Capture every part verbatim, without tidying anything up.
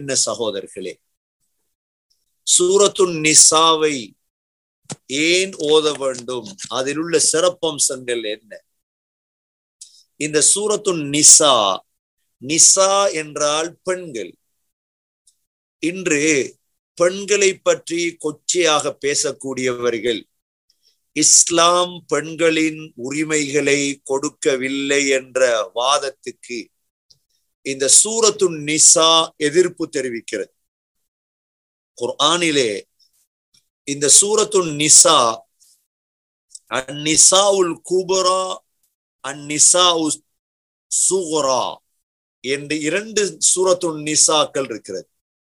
என்ன சகோதரர்களே? சூரத்துன் நிசாவை ஏன் ஓத வேண்டும்? அதில் உள்ள சிறப்பம்சங்கள் என்ன? இந்த சூரத்துன் நிசா, நிசா என்றால் பெண்கள். இன்று பெண்களை பற்றி கொச்சையாக பேசக்கூடியவர்கள் இஸ்லாம் பெண்களின் உரிமைகளை கொடுக்கவில்லை என்ற வாதத்துக்கு இந்த சூரத்துன் நிசா எதிர்ப்பு தெரிவிக்கிறது. குர்ஆனிலே இந்த சூரத்துன் நிசா அந்நிசாவுல் குபரா அந்நிசாஉ சுகரா என்று இரண்டு சூரத்துன் நிசாக்கள் இருக்கிறது.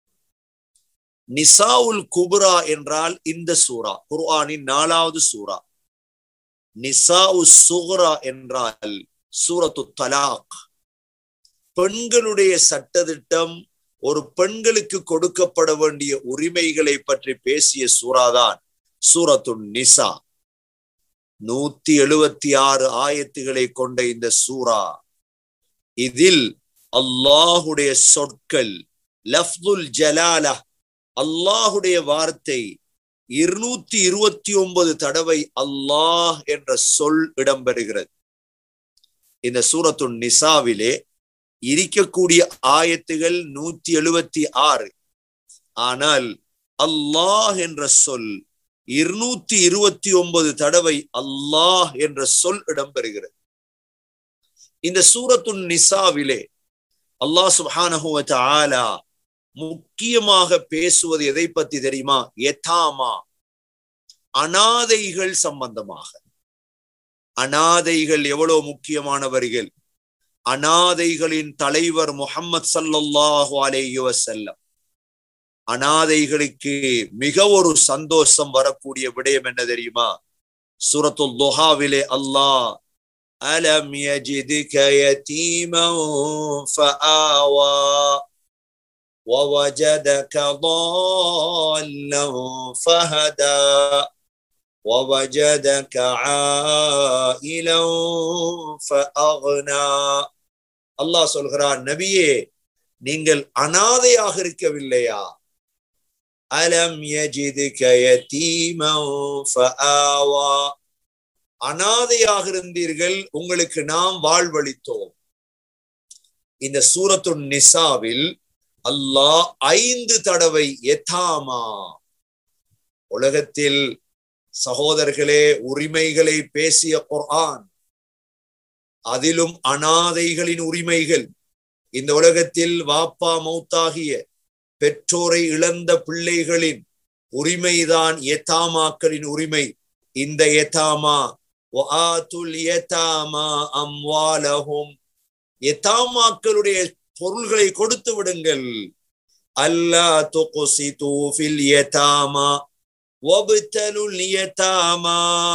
நிசாவுல் குபரா என்றால் இந்த சூரா, குர்ஆனின் நாலாவது சூரா. நிசாஉ சுகரா என்றால் சூரத்து தலாக். பெண்களுடைய சட்டதிட்டம், ஒரு பெண்களுக்கு கொடுக்கப்பட வேண்டிய உரிமைகளை பற்றி பேசிய சூறாதான் சூரத்துன் நிசா. நூத்தி எழுபத்தி ஆறு ஆயத்துகளை கொண்ட இந்த சூரா, இதில் அல்லாஹுடைய சொற்கள், லஃப்துல் ஜலாலா, அல்லாஹுடைய வார்த்தை இருநூத்தி இருபத்தி ஒன்பது தடவை அல்லாஹ் என்ற சொல் இடம்பெறுகிறது. இந்த சூரத்துன் நிசாவிலே இருக்கக்கூடிய ஆயத்துகள் நூத்தி எழுபத்தி ஆறு. ஆனால் அல்லாஹ் என்ற சொல் இருநூத்தி இருபத்தி ஒன்பது தடவை அல்லாஹ் என்ற சொல் இடம்பெறுகிறது. இந்த சூரத்துன் நிசாவிலே அல்லாஹ் சுப்ஹானஹு வ தஆலா முக்கியமாக பேசுவது எதை பத்தி தெரியுமா? யதாமா, அனாதைகள் சம்பந்தமாக. அனாதைகள் எவ்வளவு முக்கியமானவர்கள்! அனாதைகளின் தலைவர் முஹம்மது ஸல்லல்லாஹு அலைஹி வஸல்லம். அனாதைகளுக்கு மிக ஒரு சந்தோஷம் வரக்கூடிய விடயம் என்ன தெரியுமா? சூரத்துல் துஹாவிலே அல்லாஹ் அலம் யஜிதுக யதீமன் ஃபஆவா ووجدك ضالا فهدى ووجدك عائلا فأغنى. அல்லாஹ் சொல்கிறான், நபியே, நீங்கள் அனாதையாக இருக்கவில்லையா? அலம் யஜிதுக யதீமன் ஃபஆவா, அனாதையாக இருந்தீர்கள், உங்களுக்கு நாம் வாழ்வளித்தோம். இந்த சூரத்துன் நிசாவில் அல்லாஹ் ஐந்து தடவை யதாமா. உலகத்தில் சகோதரர்களே, உரிமைகளை பேசிய குர்ஆன், அதிலும் அனாதைகளின் உரிமைகள். இந்த உலகத்தில் வாப்பா மௌத்தாகிய பெற்றோரை இழந்த பிள்ளைகளின் உரிமைதான் யதாமாக்களின் உரிமை. இந்த யதாமா வஆத்துல் யதாமா அம்வாலஹும், யதாமாக்களுடைய பொருள்களை கொடுத்து விடுங்கள். அல்லா துக்ஸிது ஃபில் யதாமா வப்தலுல் யதாமா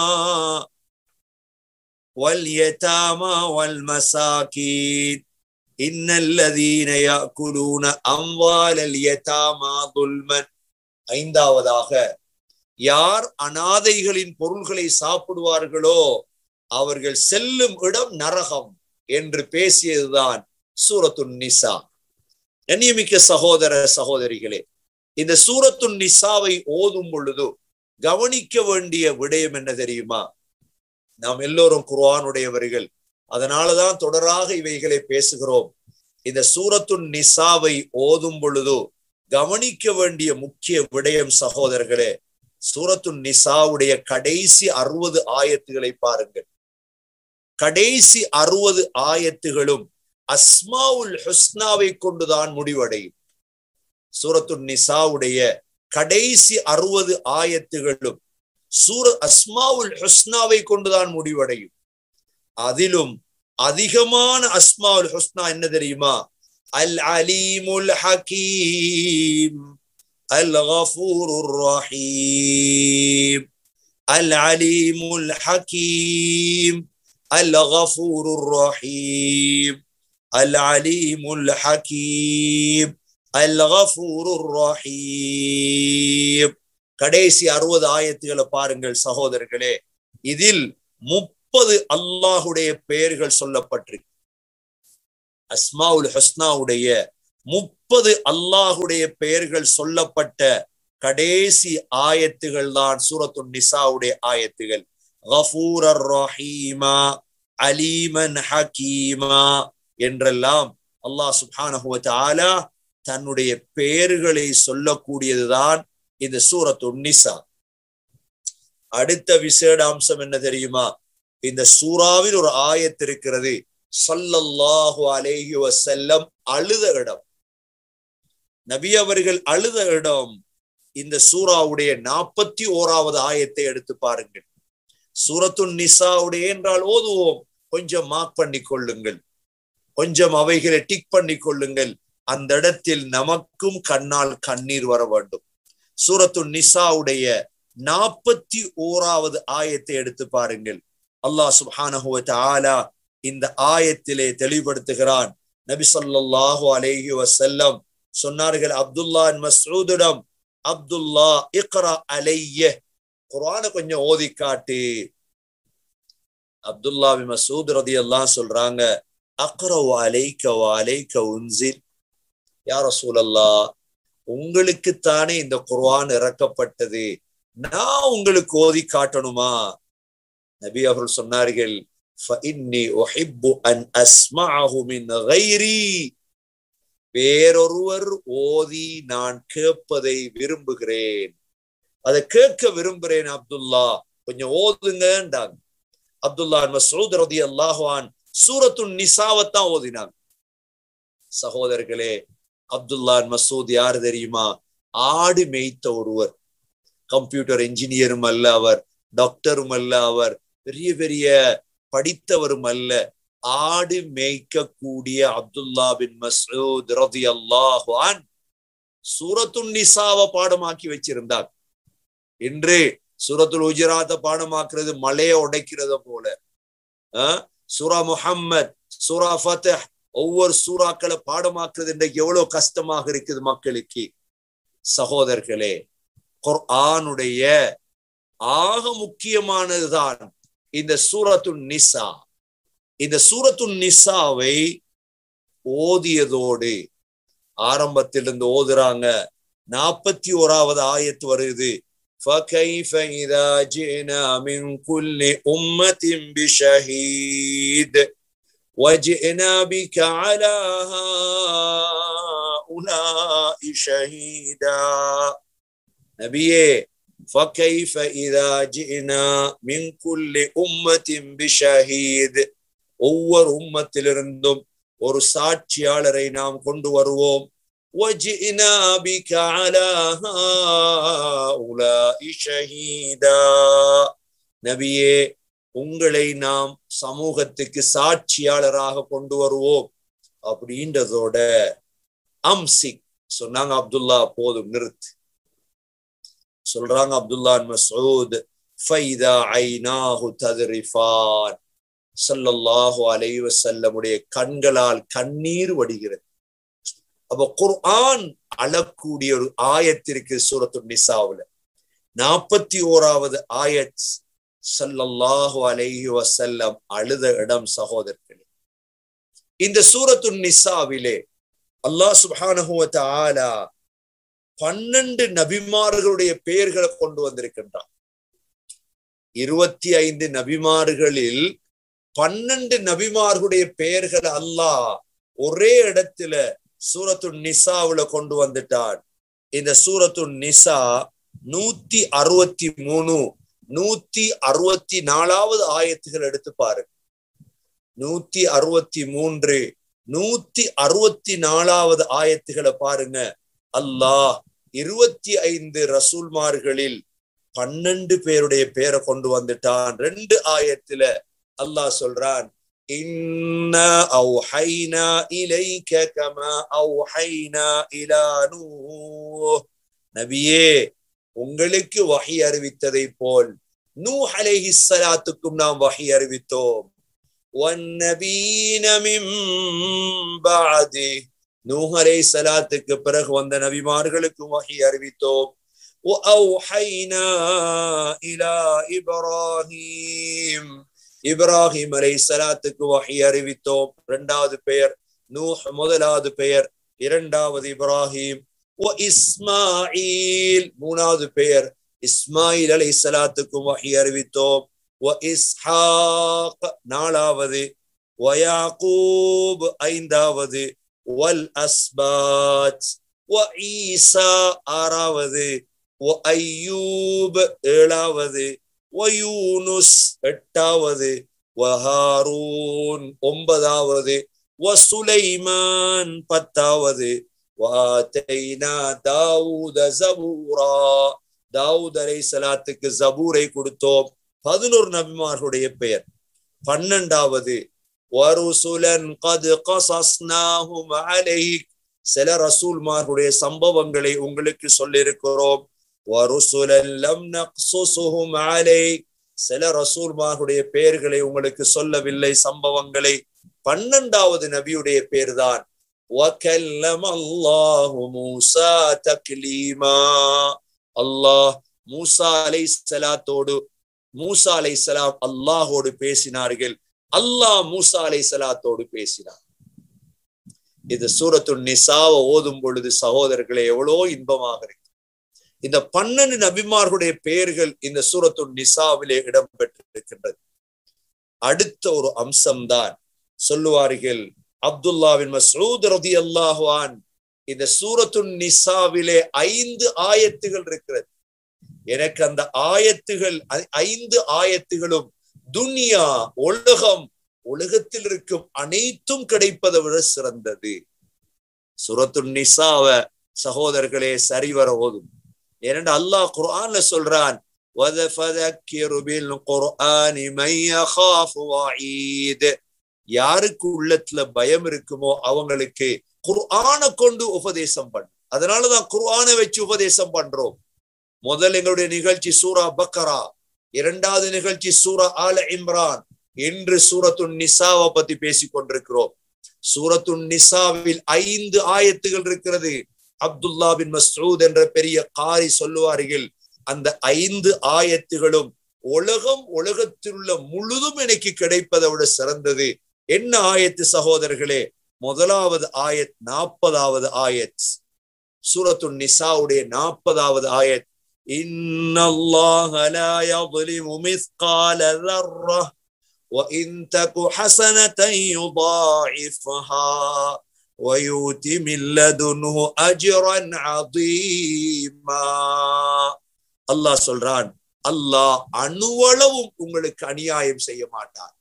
வல் யதாமா வல் மசாகீன் இன்னல்லதீன யாக்குலூன அம்வாலல் யதாமா துல்மன். ஐந்தாவதாக, யார் அனாதைகளின் பொருள்களை சாப்பிடுவார்களோ அவர்கள் செல்லும் இடம் நரகம் என்று பேசியதுதான் சூரத்துன் நிசா. கண்ணியமிக்க சகோதர சகோதரிகளே, இந்த சூரத்துன் நிசாவை ஓதும் பொழுது கவனிக்க வேண்டிய விடயம் என்ன தெரியுமா? நாம் எல்லோரும் குர்ஆனுடையவர்கள், அதனாலதான் தொடராக இவைகளை பேசுகிறோம். இந்த சூரத்துன் நிசாவை ஓதும் பொழுது கவனிக்க வேண்டிய முக்கிய விடயம் சகோதரர்களே, சூரத்துன் நிசாவுடைய கடைசி அறுபது ஆயத்துகளை பாருங்கள். கடைசி அறுபது ஆயத்துகளும் அஸ்மாவுல் ஹுஸ்னாவை கொண்டுதான் முடிவடையும். சூரத்துன் நிசாவுடைய கடைசி அறுபது ஆயத்துகளும் சூர அஸ்மாவுல் ஹுஸ்னாவை கொண்டுதான் முடிவடையும். அதிலும் அதிகமான அஸ்மாவுல் ஹுஸ்னா என்ன தெரியுமா? அல் அலீமுல் ஹகீம் அல் கஃபூருர் ரஹீம். அல் அலீமுல் ஹகீம் அல் கஃபூருர் ரஹீம். அல் அலீமுல் ஹகீம் அல் கஃபூருர் ரஹீம். கடைசி அறுபது ஆயத்துகளை பாருங்கள் சகோதரர்களே. இதில் முப்பது அல்லாஹுடைய பெயர்கள் சொல்லப்பட்டிருக்கு. அஸ்மாவுல் ஹுஸ்னாவுடைய முப்பது அல்லாஹுடைய பெயர்கள் சொல்லப்பட்ட கடைசி ஆயத்துகள் தான் சூரத்துன் நிசாவுடைய ஆயத்துகள். கஃபூரர் ரஹீமா, அலீமன் ஹகீமா என்றெல்லாம் அல்லாஹ் சுப்ஹானஹு வ தஆலா தன்னுடைய பெயர்களை சொல்லக்கூடியதுதான் இந்த சூரத்துன் நிசா. அடுத்த விசேட அம்சம் என்ன தெரியுமா? இந்த சூறாவில் ஒரு ஆயத்து இருக்கிறது, ஸல்லல்லாஹு அலைஹி வஸல்லம் அழுத இடம். நபி அவர்கள் அழுத இடம். இந்த சூறாவுடைய நாற்பத்தி ஓராவது ஆயத்தை எடுத்து பாருங்கள். சூரத்துன் நிசாவுடைய என்றால் ஓதுவோம், கொஞ்சம் மார்க் பண்ணி கொள்ளுங்கள், கொஞ்சம் அவைகளை டிக் பண்ணி கொள்ளுங்கள். அந்த இடத்தில் நமக்கும் கண்ணால் கண்ணீர் வர வேண்டும். சூரத்துன் நிசாவுடைய நாற்பத்தி ஓராவது ஆயத்தை எடுத்து பாருங்கள். அல்லாஹ் சுப்ஹானஹு வ தஆலா இந்த ஆயத்திலே தெளிவுபடுத்துகிறான். நபி ஸல்லல்லாஹு அலைஹி வஸல்லம் சொன்னார்கள் அப்துல்லா மஸ்ஊதிடம், அப்துல்லா இக்ரா அலைய, குர்ஆனை கொஞ்சம் ஓதி காட்டு. அப்துல்லா பின் மஸ்ஊத் ரலியல்லாஹு சொல்றாங்க, அக்ரவு அலைக வ அலைக உன்சில். யா ரசூலல்லாஹ், உங்களுக்குத்தானே இந்த குர்ஆன் இறக்கப்பட்டது, நான் உங்களுக்கு ஓதி காட்டணுமா? நபி அவர்கள் சொன்னார்கள், ஃபஇன்னி உஹிப்பு அன் அஸ்மஅஹு மின் கைரி, வேறொருவர் ஓதி நான் கேட்பதை விரும்புகிறேன், அதை கேட்க விரும்புகிறேன் அப்துல்லா, கொஞ்சம் ஓதுங்கன்றாங்க. அப்துல்லா மஸ்ஊத் ரலியல்லாஹு அன்ஹு சூரத்துன் நிசாவத்தான் ஓதினாங்க. சகோதரர்களே, அப்துல்லா மஸ்ஊத் யார் தெரியுமா? ஆடு மேய்த்த ஒருவர். கம்ப்யூட்டர் இன்ஜினியரும் அல்ல அவர், டாக்டரும் அல்ல அவர், பெரிய பெரிய படித்தவரும் அல்ல. ஆடு மேய்க்கக்கூடிய அப்துல்லா பின் மஸ்ஊத் ரலியல்லாஹு அன்ஹு சூரத்துன் நிசாவை பாடமாக்கி வச்சிருந்தார். இன்று சூரத்துல் ஹுஜராத்தை பாடமாக்குறது மலையை உடைக்கிறது போல. அஹ் சூரா முஹம்மத், சூரா ஃபத்ஹ், ஒவ்வொரு சூறாக்களை பாடமாக்குறது இன்றைக்கு எவ்வளவு கஷ்டமாக இருக்குது மக்களுக்கு. சகோதரர்களே, குர்ஆனுடைய ஆக முக்கியமானதுதான் இந்த சூரத்துன் நிசா. இந்த சூரத்துன் நிசாவை ஓதியதோடு ஆரம்பத்திலிருந்து ஓதுறாங்க. நாற்பத்தி ஓராவது ஆயத்து வருது, فَكَيْفَ إِذَا جِئْنَا مِنْ كُلِّ أُمَّةٍ بِشَهِيدٍ وَجِئْنَا بِكَ عَلَى هَؤُلَاءِ شَهِيدًا. நபியே, فَكَيْفَ إِذَا جِئْنَا مِنْ كُلِّ أُمَّةٍ بِشَهِيدٍ, ஒவ்வொரு உம்மத்திலிருந்தும் ஒரு சாட்சியாளரை நாம் கொண்டு வருவோம். وَجِئْنَا بِكَ عَلَى هَؤُلَاءِ شَهِيدًا, நபியே, உங்களை நாம் சமூகத்துக்கு சாட்சியாளராக கொண்டு வருவோம் அப்படின்றதோட அம்சிக் சொன்னாங்க. அப்துல்லா, போதும், நிறுத்து. சொல்றாங்க அப்துல்லா மஸ்ஊத், ஃபைதா ஐனாஹு தத்ரிஃபான், ஸல்லல்லாஹு அலைஹி வஸல்லமுடைய கண்களால் கண்ணீர் வடிகிறது. அப்ப குர்ஆன் அழக்கூடிய ஒரு ஆயத்திற்கு சூரத்துன் நிசாவுல நாற்பத்தி ஓராவது ஆயத் ஸல்லல்லாஹு அலைஹி வஸல்லம் அழுத இடம். சகோதரர்களே, இந்த சூரத்துன் நிசாவிலே அல்லாஹ் சுப்ஹானஹு வ தஆலா பன்னெண்டு நபிமார்களுடைய பெயர்களை கொண்டு வந்திருக்கின்றான். இருபத்தி ஐந்து நபிமார்களில் பன்னெண்டு நபிமார்களுடைய பெயர்களை அல்லாஹ் ஒரே இடத்துல சூரத்துன் நிசாவுல கொண்டு வந்துட்டான். இந்த சூரத்துன் நிசா நூத்தி அறுபத்தி மூணு நூத்தி அறுபத்தி நாலாவது ஆயத்துகள் எடுத்து பாருங்க. நூத்தி அறுபத்தி மூன்று நூத்தி அறுபத்தி நாலாவது ஆயத்துகளை பாருங்க. அல்லாஹ் இருபத்தி ஐந்து ரசூல்மார்களில் பன்னெண்டு பேருடைய பேரை கொண்டு வந்துட்டான். ரெண்டு ஆயத்துல அல்லாஹ் சொல்றான், இன்னா அவ்ஹைனா இலைக கமா அவ்ஹைனா இலா நூஹ், நபியே, உங்களுக்கு வஹி அறிவித்ததை போல் நூஹ் அலைஹிஸ்ஸலாத்துக்கும் நாம் வஹி அறிவித்தோம். வன்னபீன மின் பஅதி, நூஹ் அலைஹிஸ்ஸலாத்துக்கு பிறகு வந்த நபிமார்களுக்கும் வஹி அறிவித்தோம். வஅவ்ஹைனா இலா இப்ராஹீம், இப்ராஹிம் அலைஹிஸ்ஸலாத்துக்கு வஹி அறிவித்தோம். இரண்டாவது பெயர் நூஹ், முதலாவது பெயர் இரண்டாவது இப்ராஹிம். வ இஸ்மாயில் மூணாவது பெயர் இஸ்மாயில் அலைஹிஸ்ஸலாத்துக்கும் வஹி அறிவித்தோம். வ இஸ்ஹாக் நாலாவது. வ யாக்கூப் ஐந்தாவது. வல் அஸ்பாத். வ ஈசா ஆறாவது. வ அய்யூப் ஏழாவது. வ யூனுஸ் எட்டாவது. வ ஹாரூன் ஒன்பதாவது. வ சுலைமான் பத்தாவது. வ ஆதைனா தாவூத ஜபூரா தாவூத் அலைஹிஸ்ஸலாத்துக்கு ஜபூரை கொடுத்தோம். பதினோரு நபிமார்களுடைய பெயர். பன்னெண்டாவது வருசுலன் கத் கஸஸ்னாஹும் அலைக் சில ரசூல்மார்களுடைய சம்பவங்களை உங்களுக்கு சொல்லியிருக்கிறோம். வருசுலன் லம் நக்ஸுஸுஹும் அலைக் சில ரசூல்மார்களுடைய பெயர்களை உங்களுக்கு சொல்லவில்லை, சம்பவங்களை. பன்னெண்டாவது நபியுடைய பேர்தான் வகல்லம அல்லாஹு மூஸா தக்லீமா. அல்லாஹ் மூஸா அலைஹிஸ்ஸலாத்தோடு மூஸா அலைஹிஸ்ஸலாம் அல்லாஹோடு பேசினார்கள். அல்லாஹ் மூஸா அலைஹிஸ்ஸலாத்தோடு பேசினார். இது சூரத்துன் நிசாவை ஓதும் பொழுது சகோதரர்களே எவ்வளோ இன்பமாக இருக்கு. இந்த பன்னெண்டு நபிமார்களுடைய பெயர்கள் இந்த சூரத்துன் நிசாவிலே இடம்பெற்றிருக்கின்றது. அடுத்த ஒரு அம்சம்தான் சொல்லுவார்கள் அப்துல்லா பின் மஸ்ஊத் ரலியல்லாஹு அன்ஹு, இந்த சூரத்துன் நிசாவிலே ஐந்து ஆயத்துகள் இருக்கிறது. எனக்கு அந்த ஆயத்துகள் ஐந்து ஆயத்துகளும் துன்யா உலகம் உலகத்தில் இருக்கும் அனைத்தும் கிடைப்பதை விட சிறந்தது. சூரத்துன் நிசாவ சகோதரர்களே சரிவர ஓதும். ஏனென்று அல்லாஹ் குர்ஆன்ல சொல்றான், வதஃபதக்கிரு பில் குர்ஆனி மை யகாஃபு வஈத். யாருக்கு உள்ளத்துல பயம் இருக்குமோ அவங்களுக்கு குர்ஆனை கொண்டு உபதேசம் பண்ணு. அதனாலதான் குர்ஆனை வச்சு உபதேசம் பண்றோம். முதல் எங்களுடைய நிகழ்ச்சி சூரா பக்கரா, இரண்டாவது நிகழ்ச்சி சூரா ஆல இம்ரான், இன்று சூரத்துன் நிசாவை பத்தி பேசிக் கொண்டிருக்கிறோம். சூரத்துன் நிசாவில் ஐந்து ஆயத்துகள் இருக்கிறது. அப்துல்லா பின் மஸ்ஊத் என்ற பெரிய காரி சொல்லுவார்கள், அந்த ஐந்து ஆயத்துகளும் உலகம் உலகத்தில் உள்ள முழுதும் எனக்கு கிடைப்பதை விட சிறந்தது. என்ன ஆயத்து சகோதரர்களே? முதலாவது ஆயத் நாற்பதாவது ஆயத், சூரத்துன் நிசாவுடைய நாற்பதாவது ஆயத். இன்னல்லாஹ லா யظ்லிமு மிஸ்கால ذرة وإن تك حسنة يضاعفها ويؤتِ من لدنه أجرا عظيما. அல்லாஹ் சொல்றான், அல்லாஹ் அணுவளவும் உங்களுக்கு அநியாயம் செய்ய மாட்டார்.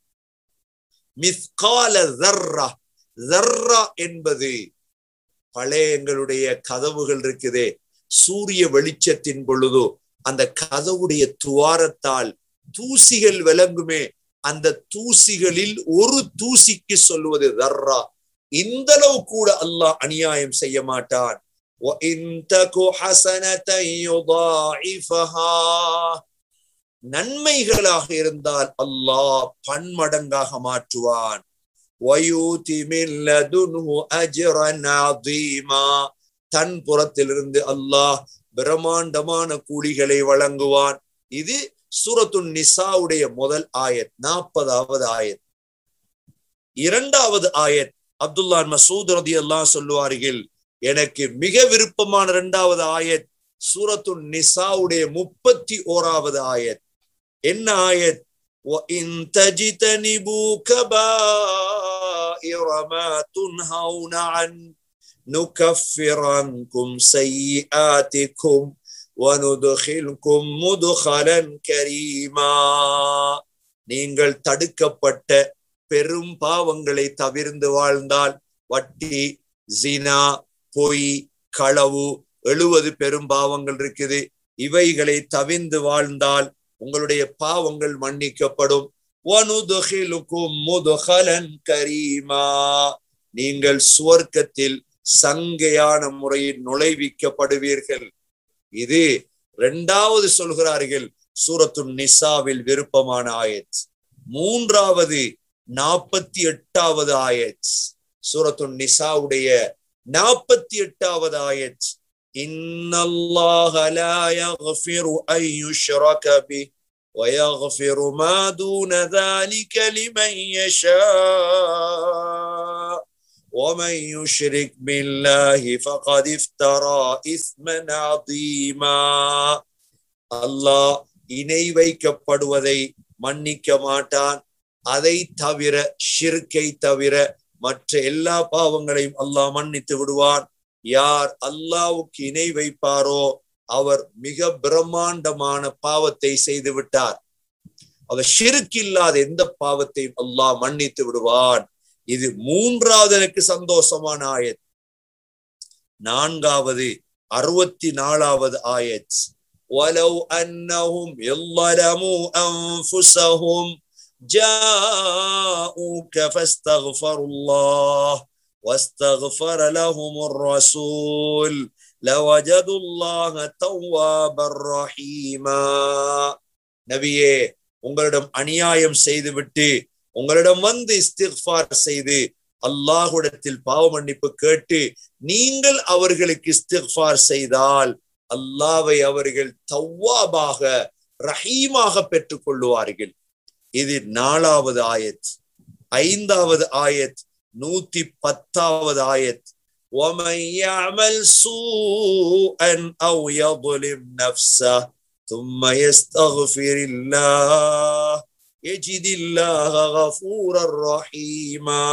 மிஸ்கால ذرة, ذرة என்பது பழைய எங்களுடைய கதவுகள் இருக்குதே, சூரிய வெளிச்சத்தின் பொழுது அந்த கதவுடைய துவாரத்தால் தூசிகள் விளங்குமே, அந்த தூசிகளில் ஒரு தூசிக்கு சொல்லுவது தர்ரா. இந்த அளவு கூட அல்லாஹ் அநியாயம் செய்ய மாட்டான். நன்மைகளாக இருந்தால் அல்லாஹ் பன்மடங்காக மாற்றுவான். தன் புறத்திலிருந்து அல்லாஹ் பிரம்மாண்டமான கூலிகளை வழங்குவான். இது சூரத்துன் நிசாவுடைய முதல் ஆயத், நாற்பதாவது ஆயத். இரண்டாவது ஆயத் அப்துல்லா மஸ்ஊத் ரலியல்லாஹு அன்ஹு சொல்லுவார்கள், எனக்கு மிக விருப்பமான இரண்டாவது ஆயத் சூரத்துன் நிசாவுடைய முப்பத்தி ஓராவது ஆயத். என்ன ஆயத்? وَإِن تَجْتَنِبُوا كَبَائِرَ مَا تُنْهَوْنَ عَنْهُ نُكَفِّرْ عَنْكُمْ سَيِّئَاتِكُمْ وَنُدْخِلْكُمْ مُدْخَلًا كَرِيمًا. நீங்கள் தடுக்கப்பட்ட பெரும் பாவங்களை தவிர்ந்து வாழ்ந்தால், வட்டி, ஜினா, பொய், களவு, எழுவது பெரும் பாவங்கள் இருக்குது, இவைகளை தவிர்ந்து வாழ்ந்தால் உங்களுடைய பாவங்கள் மன்னிக்கப்படும். வனுதுகிலுக்கும் முதுகலன் கரீமா, நீங்கள் சுவர்க்கத்தில் சங்கையான முறையில் நுழைவிக்கப்படுவீர்கள். இது இரண்டாவது சொல்கிறார்கள் சூரத்துன் நிசாவில் விருப்பமான ஆயத். மூன்றாவது நாற்பத்தி எட்டாவது ஆயத், சூரத்துன் நிசாவுடைய நாற்பத்தி எட்டாவது ஆயத். இன்னல்லாஹ லா யக்ஃபிரு அன் யுஷ்ரக பிஹி வ யக்ஃபிரு மா தூன ذلك லிமன் யஷா ومن يشرك بالله فقد افترى إثما عظيما. அல்லாஹ் இணை வைக்கப்படுவதை மன்னிக்க மாட்டான். அதை தவிர, ஷிர்கை தவிர மற்ற எல்லா பாவங்களையும் அல்லாஹ் மன்னித்து விடுவான். யார் அல்லாஹ்வுக்கு இணை வைப்பாரோ அவர் மிக பிரம்மாண்டமான பாவத்தை செய்து விட்டார். அவர் ஷிர்க் இல்லாத எந்த பாவத்தையும் அல்லாஹ் மன்னித்து விடுவான். இது மூன்றாவது எனக்கு சந்தோஷமான ஆயத். நான்காவது அறுபத்தி நாலாவது ஆயத். وَلَوْ أَنَّهُمْ يَظْلَمُوا أَنفُسَهُمْ جَاءُوكَ فَاسْتَغْفَرُوا اللَّهَ وَاسْتَغْفَرَ لَهُمُ الرَّسُولُ لَوَجَدُوا اللَّهَ تَوَّابًا رَحِيمًا. நபியே, உங்களிடம் அநியாயம் செய்துவிட்டு உங்களிடம் வந்து இஸ்திக்ஃபார் செய்து அல்லாஹ்விடத்தில் பாவ மன்னிப்பு கேட்டு நீங்கள் அவர்களுக்கு இஸ்திக்ஃபார் செய்தால் அல்லாஹ்வை அவர்கள் தவ்வாபாக ரஹீமாக பெற்றுக் கொள்ளுவார்கள். இது நாலாவது ஆயத். ஐந்தாவது ஆயத் நூத்தி பத்தாவது ஆயத். وَمَنْ يَعْمَلْ سُوءًا أَوْ يَظْلِمْ نَفْسَهُ ثُمَّ يَسْتَغْفِرِ اللَّهَ يَجِدِ اللَّهَ غَفُورًا رَحِيمًا.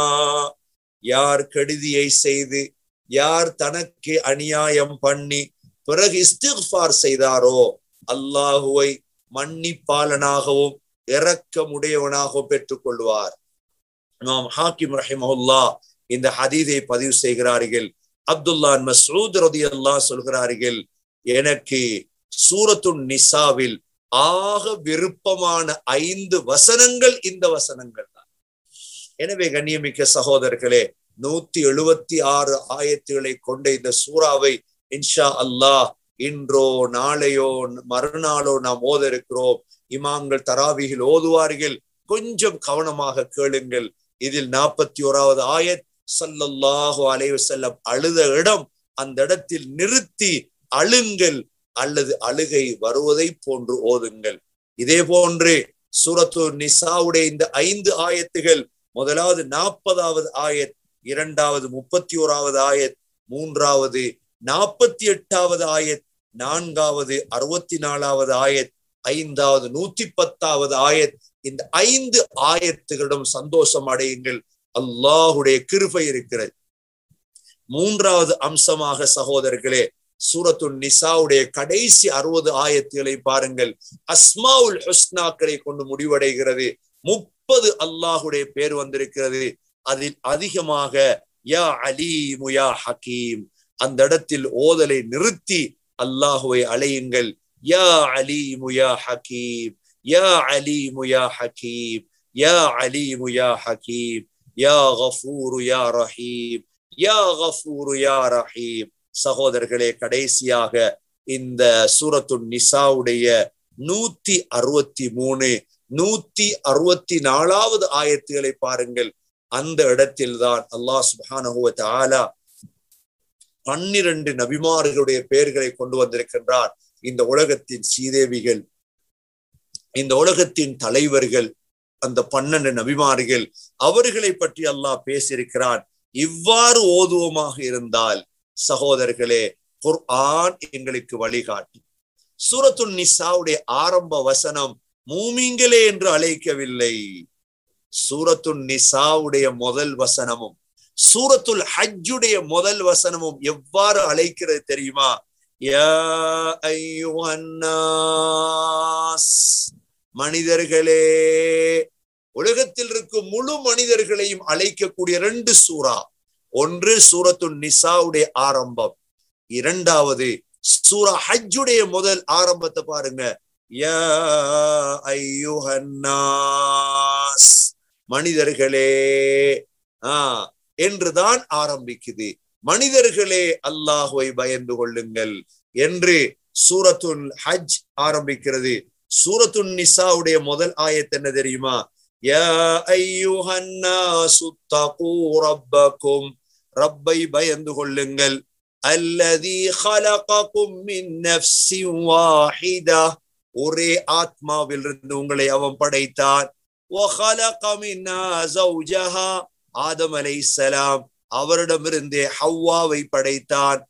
யார் கெடுதியை செய்து யார் தனக்கு அநியாயம் பண்ணி பிறகு இஸ்திக்ஃபார் செய்தாரோ அல்லாஹுவை மன்னிப்பாளனாகவும் இரக்கமுடையவனாகவும் பெற்றுக் கொள்வார். இமாம் ஹாக்கிம் ரஹிமஹுல்லாஹ் இந்த ஹதீஸை பதிவு செய்கிறார்கள். அப்துல்லா மஸ்ஊத் ரலியல்லாஹு சொல்கிறார்கள், எனக்கு சூரத்துன் நிசாவில் ஆக விருப்பமான ஐந்து வசனங்கள் இந்த வசனங்கள் தான். எனவே கண்ணியமிக்க சகோதரர்களே, நூத்தி எழுபத்தி ஆறு ஆயத்துகளை கொண்ட இந்த சூறாவை இன்ஷா அல்லாஹ் இன்றோ நாளையோ மறுநாளோ நாம் ஓத இருக்கிறோம். இமாம்கள் தராவிகள் ஓதுவார்கள். கொஞ்சம் கவனமாக கேளுங்கள். இதில் நாற்பத்தி ஓராவது ஆயத் ஸல்லல்லாஹு அலைஹி வஸல்லம் அழுத இடம், அந்த இடத்தில் நிறுத்தி அழுங்கள் அல்லது அழுகை வருவதை போன்று ஓதுங்கள். இதே போன்று சூரத்து நிசாவுடைய இந்த ஐந்து ஆயத்துகள், முதலாவது நாற்பதாவது ஆயத், இரண்டாவது முப்பத்தி ஓராவது ஆயத், மூன்றாவது நாற்பத்தி எட்டாவது ஆயத், நான்காவது அறுபத்தி நாலாவது ஆயத், ஐந்தாவது நூத்தி பத்தாவது ஆயத். இந்த ஐந்து ஆயத்துகளிடம் சந்தோஷம் அடையுங்கள். அல்லாஹுடைய கிருபை இருக்கிறது. மூன்றாவது அம்சமாக சகோதரர்களே, சூரத்து நிசாவுடைய கடைசி அறுபது ஆயத்துகளை பாருங்கள். அஸ்மாவுல் ஹுஸ்னாக்களை கொண்டு முடிவடைகிறது. முப்பது அல்லாஹுடைய பேர் வந்திருக்கிறது. அதில் அதிகமாக யா அலீமு யா ஹக்கீம், அந்த இடத்தில் ஓதலை நிறுத்தி அல்லாஹுவை அழையுங்கள். யா அலீமு யா ஹக்கீம், யா அலீமு யா ஹக்கீம், யா அலீமு யா ஹக்கீம், யா கஃபூரு யா ரஹீம், யா கஃபூரு யா ரஹீம். சகோதரர்களே, கடைசியாக இந்த சூரத்து நிசாவுடைய நூத்தி அறுபத்தி மூணு நூத்தி அறுபத்தி நாலாவது ஆயத்துகளை பாருங்கள். அந்த இடத்தில் தான் அல்லாஹ் சுப்ஹானஹு வ தஆலா பன்னிரண்டு நபிமார்களுடைய பெயர்களை கொண்டு வந்திருக்கின்றார். இந்த உலகத்தின் சீதேவிகள், இந்த உலகத்தின் தலைவர்கள், அந்த பன்னெண்டு நபிமார்கள், அவர்களை பற்றி அல்லாஹ் பேசியிருக்கிறான். இவ்வாறு ஓதுவமாக இருந்தால் சகோதரர்களே, குர்ஆன் எங்களுக்கு வழிகாட்டி. சூரத்துன் நிசாவுடைய ஆரம்ப வசனம் மூமின்களே என்று அழைக்கவில்லை. சூரத்துன் நிசாவுடைய முதல் வசனமும் சூரத்துல் ஹஜ்ஜுடைய முதல் வசனமும் எவ்வாறு அழைக்கிறது தெரியுமா? யா அய்யுஹன் நாஸ், மனிதர்களே. உலகத்தில் இருக்கும் முழு மனிதர்களையும் அழைக்கக்கூடிய ரெண்டு சூரா. ஒன்று சூரத்துன் நிசாவுடைய ஆரம்பம், இரண்டாவது சூரா ஹஜ்ஜுடைய முதல் ஆரம்பத்தை பாருங்க. யா அய்யுஹன் நாஸ், மனிதர்களே ஆஹ் என்றுதான் ஆரம்பிக்குது. மனிதர்களே அல்லாஹ்வை பயந்து கொள்ளுங்கள் என்று சூரத்துல் ஹஜ் ஆரம்பிக்கிறது. சூரத்துன் நிசாவுடைய முதல் ஆயத் என்ன தெரியுமா? யா அய்யுஹன் நாசு தகூ ரப்பக்கும், ரப்பை பயந்து கொள்ளுங்கள். அல்லதி ஹலககும் மின் நஃப்ஸின் வாஹிதா, ஒரே ஆத்மாவில் இருந்து உங்களை அவன் படைத்தான். வஹலக மின்ஹா ஸௌஜஹா, ஆதம் அலைஹிஸ்ஸலாம் அவரிடமிருந்தே ஹவ்வாவை படைத்தான்.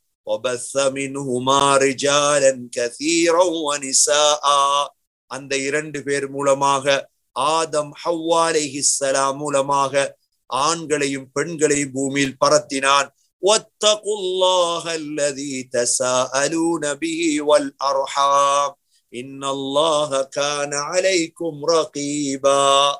அந்த இரண்டு பேர் மூலமாக ஆதம் ஹவ்வா அலைஹிஸ்ஸலாம் மூலமாக ஆண்களையும் பெண்களையும் பூமியில் பரத்தினான். வத்தகுல்லாஹ அல்லதி தஸாஅலூன பிஹி வல் அர்ஹாம் இன்னல்லாஹ கான அலைக்கும் ரகீபா.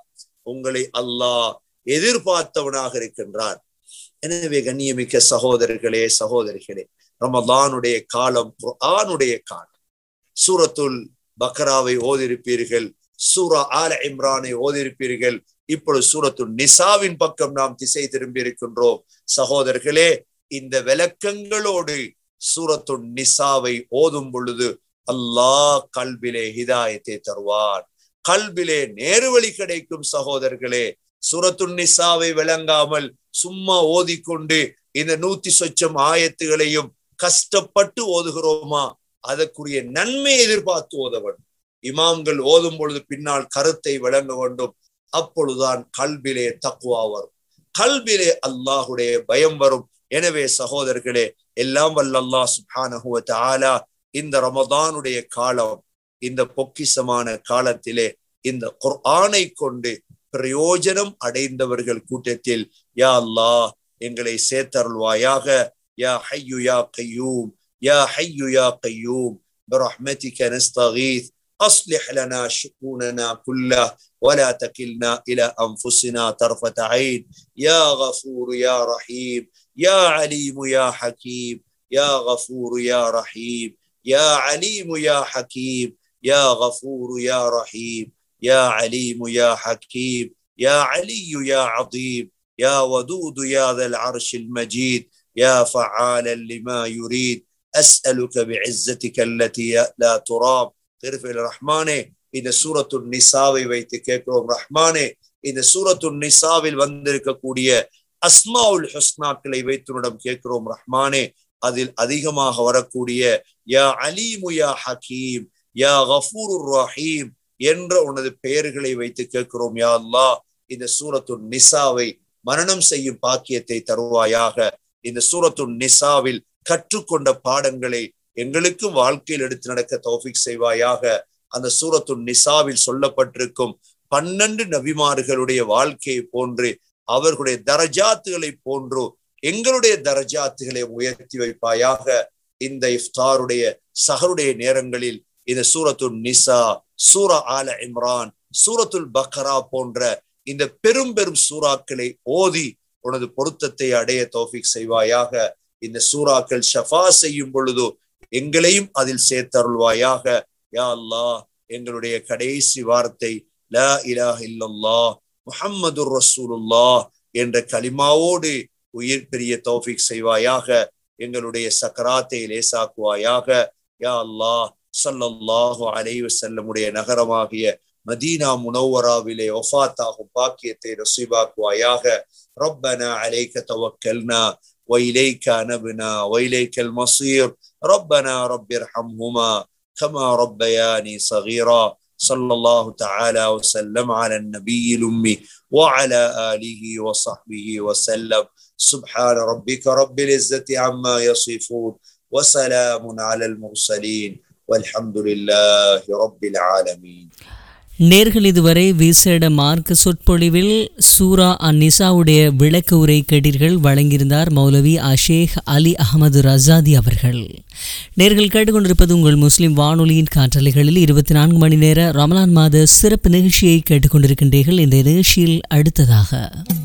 உங்களை அல்லாஹ் எதிர்பார்த்தவனாக இருக்கின்றான். எனவே கண்ணியமிக்க சகோதரர்களே சகோதரிகளே, ரமலானுடைய காலம் குர்ஆனுடைய காலம். சூரத்துல் பக்ராவை ஓதிருப்பீர்கள், சூரா ஆல இம்ரானை ஓதிருப்பீர்கள். இப்பொழுது சூரத்துல் நிசாவின் பக்கம் நாம் திசை திரும்பி இருக்கின்றோம். சகோதரர்களே, இந்த விளக்கங்களோடு சூரத்துல் நிசாவை ஓதும் பொழுது அல்லாஹ் கல்பிலே ஹிதாயத்தை தருவான், கல்பிலே நேர்வழி கிடைக்கும். சகோதரர்களே, சூரத்துல் நிசாவை விளங்காமல் சும்மா ஓதிக்கொண்டு இந்த நூத்தி சொச்சம் ஆயத்துகளையும் கஷ்டப்பட்டு ஓதுகிறோமா? அதற்குரிய நன்மை எதிர்பார்த்து ஓத வேண்டும். இமாம்கள் ஓதும் பொழுது பின்னால் கருத்தை விளங்க வேண்டும். அப்பொழுதுதான் கல்பிலே தக்வா வரும், கல்பிலே அல்லாஹுடைய பயம் வரும். எனவே சகோதரர்களே, எல்லாம் வல்ல அல்லாஹ் சுப்ஹானஹு வ தஆலா இந்த ரமதானுடைய காலம், இந்த பொக்கிஷமான காலத்திலே இந்த குர்ஆனை கொண்டு பிரயோஜனம் அடைந்தவர்கள் கூட்டத்தில் யா அல்லாஹ் எங்களை சேர்த்தருள்வாயாக. யா ஹய்யு யா கய்யூம், யா ஹய்யு யா கய்யூம் برحمتك نستغيث أصلح لنا شؤوننا كلها ولا تكلنا إلى أنفسنا طرفة عين. يا غفور يا رحيم، يا عليم يا حكيم، يا غفور يا رحيم، يا عليم يا حكيم، يا غفور يا رحيم، يا عليم يا حكيم، يا علي يا عظيم، يا ودود يا ذا العرش المجيد، يا فعالا لما يريد. أسألك بعزتك التي لا ترام. திருஃபில் ரஹ்மானே, இந்த சூரத்துல் நிசாவை வைத்து கேட்கிறோம். ரஹ்மானே, இந்த சூரத்துல் நிசாவில் வந்திருக்கக்கூடிய அஸ்மாவுல் ஹுஸ்னாக்களை வைத்துடன் கேட்கிறோம். ரஹ்மானே, அதில் அதிகமாக வரக்கூடிய யா அலீமு யா ஹக்கீம், யா கஃபூருர் ரஹீம் என்ற உனது பெயர்களை வைத்து கேட்கிறோம். யா அல்லாஹ், இந்த சூரத்துல் நிசாவை மரணம் செய்யும் பாக்கியத்தை தருவாயாக. இந்த சூரத்துல் நிசாவில் கற்றுக்கொண்ட பாடங்களை எங்களுக்கு வாழ்க்கையில் எடுத்து நடக்க தௌஃபீக் செய்வாயாக. அந்த சூரத்துல் நிசாவில் சொல்லப்பட்டிருக்கும் பன்னெண்டு நபிமார்களுடைய வாழ்க்கையை போன்று, அவர்களுடைய தரஜாத்துகளை போன்று எங்களுடைய தரஜாத்துகளை உயர்த்தி வைப்பாயாக. இந்த இஃப்தாருடைய சஹருடைய நேரங்களில் இந்த சூரத்துல் நிசா, சூரா ஆல இம்ரான், சூரத்துல் பக்ரா போன்ற இந்த பெரும் பெரும் சூறாக்களை ஓதி உனது பொருத்தத்தை அடைய தௌஃபீக் செய்வாயாக. இந்த சூறாக்கள் ஷஃபா செய்யும் பொழுது எங்களையும் அதில் சேர்த்தருள்வாயாக. யா அல்லாஹ், எங்களுடைய கடைசி வார்த்தை லா இலாஹ இல்லல்லாஹ் முஹம்மதுர் ரசூலுல்லாஹ் என்ற கலிமாவோடு உயிர் பெரிய தௌஃபீக் செய்வாயாக. எங்களுடைய சக்கராத்தை லேசாக்குவாயாக. யா அல்லாஹ், ஸல்லல்லாஹு அலைஹி வஸல்லமுடைய நகரமாகிய மதீனா முனவ்வராவிலே வஃபாத்தாகும் பாக்கியத்தை நசீபாக்குவாயாக. ரப்பனா அலைக தவக்கல்னா وإليك أنبنا وإليك المصير. ربنا رب ارحمهما كما ربياني صغيرا. صلى الله تعالى وسلم على النبي الأمي وعلى آله وصحبه وسلم. سبحان ربك رب العزة عما يصفون وسلام على المرسلين والحمد لله رب العالمين. நேர்கள் இதுவரை விசேட மார்க்க சொற்பொழிவில் சூரா அந்நிசாவுடைய விளக்க உரை கேட்டீர்கள். வழங்கியிருந்தார் மௌலவி அஷேக் அலி அஹமது ரசாதி அவர்கள். நேர்கள் கேட்டுக்கொண்டிருப்பது உங்கள் முஸ்லிம் வானொலியின் காற்றலைகளில் இருபத்தி நான்கு மணி நேர ரமலான் மாத சிறப்பு நிகழ்ச்சியை கேட்டுக்கொண்டிருக்கின்றீர்கள். இந்த நிகழ்ச்சியில் அடுத்ததாக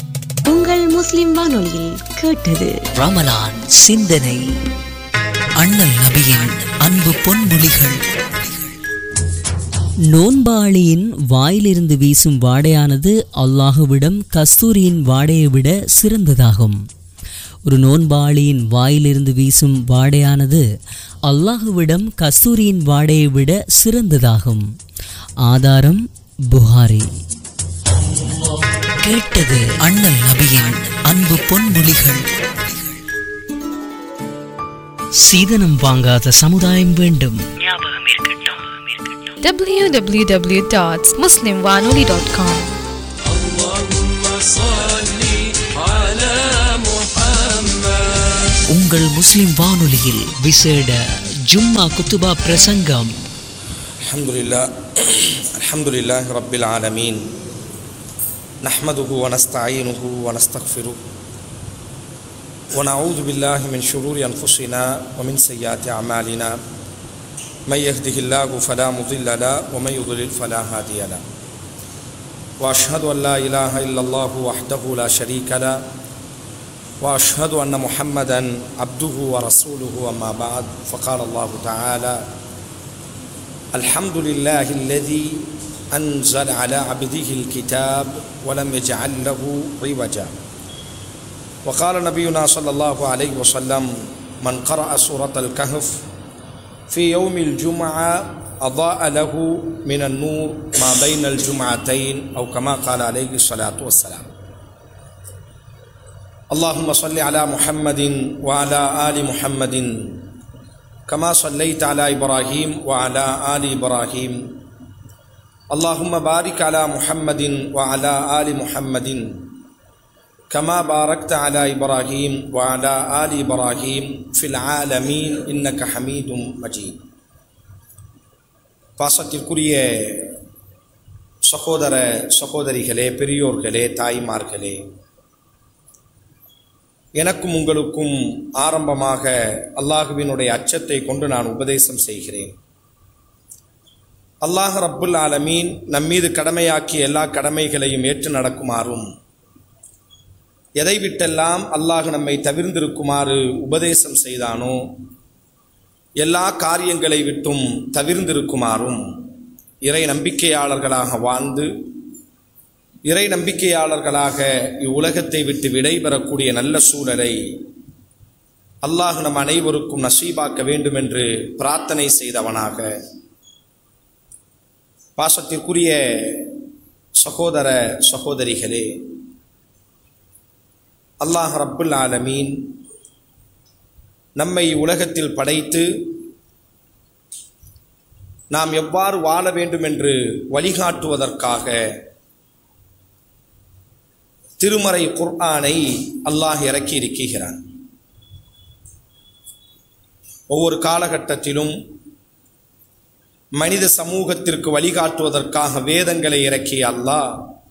உங்கள் முஸ்லிம் வானொலியில் கேட்டது ரமலான் சிந்தனை, அண்ணல் நபியின் அன்பு பொன்மொழிகள். நோன்பாளியின் வாயிலிருந்து வீசும் வாடையானது அல்லாஹுவிடம் கஸ்தூரியின் வாடையை விட சிறந்ததாகும். ஒரு நோன்பாளியின் வாயிலிருந்து வீசும் வாடையானது அல்லாஹுவிடம் கஸ்தூரியின் வாடையை விட சிறந்ததாகும். ஆதாரம் புகாரி. கேட்டது அண்ணல் நபியின் அன்பு பொன்மொழிகள். சீதனம் வாங்காத சமுதாயம் வேண்டும். w w w dot muslim wanoli dot com. Allahumma salli ala Muhammad. உங்கள் முஸ்லிம் வானொலியில் விசேட ஜும்மா குத்துபா பிரசங்கம். அல்ஹம்துலில்லாஹ் அல்ஹம்துலில்லாஹி ரப்பில் ஆலமீன் நஹ்மதுஹு வ நஸ்தஈனுஹு வ நஸ்தக்ஃபிருஹு வ நஊது பில்லாஹி மின் ஷுரூரி அன்ஃபுஸினா வ மின் ஸய்யிஆத்தி அமாலினா மை யஹ்திஹில்லாஹு ஃபலா முضில்ல லஹு வ மை யுضلل ஃபலா ஹாதிய லஹு வ அஷ்ஹது அன் லா இலாஹ இல்லல்லாஹு வஹ்தஹு லா ஷரீக லஹு وأشهد أن محمدًا عبده ورسوله أما بعد فقال الله تعالى الحمد لله الذي أنزل على عبده الكتاب ولم يجعل له عوجا وقال نبينا صلى الله عليه وسلم من قرأ سورة الكهف في يوم الجمعة أضاء له من النور ما بين الجمعتين أو كما قال عليه الصلاة والسلام. اللهم صل على محمد وعلى آل محمد كما صليت على إبراهيم وعلى آل إبراهيم. اللهم بارك على محمد وعلى آل محمد كما باركت على إبراهيم وعلى آل إبراهيم في العالمين إنك حميد مجيد. பாசத்திற்குரிய சகோதர சகோதரிகளே, பெரியோர்களே, தாய்மார்களே, எனக்கும் உங்களுக்கும் ஆரம்பமாக அல்லாஹுவினுடைய அச்சத்தை கொண்டு நான் உபதேசம் செய்கிறேன். அல்லாஹ் ரப்புல் ஆலமீன் நம்மீது கடமையாக்கிய எல்லா கடமைகளையும் ஏற்று நடக்குமாறும், எதை விட்டெல்லாம் அல்லாஹ் நம்மை தவிர்ந்திருக்குமாறு உபதேசம் செய்தானோ எல்லா காரியங்களை விட்டும் தவிர்ந்திருக்குமாறும், இறை நம்பிக்கையாளர்களாக வாழ்ந்து இறை நம்பிக்கையாளர்களாக இவ்வுலகத்தை விட்டு விடைபெறக்கூடிய நல்ல சூழலை அல்லாஹ் நம் அனைவருக்கும் நசீபாக்க வேண்டும் என்று பிரார்த்தனை செய்தவனாக, பாசத்திற்குரிய சகோதர சகோதரிகளே, அல்லாஹ் ரப்புல் ஆலமீன் நம்மை உலகத்தில் படைத்து நாம் எவ்வாறு வாழ வேண்டும் என்று வழிகாட்டுவதற்காக திருமறை குர்ஆனை அல்லாஹ் இறக்கி இருக்கிறான். ஒவ்வொரு காலகட்டத்திலும் மனித சமூகத்திற்கு வழிகாட்டுவதற்காக வேதங்களை இறக்கிய அல்லாஹ்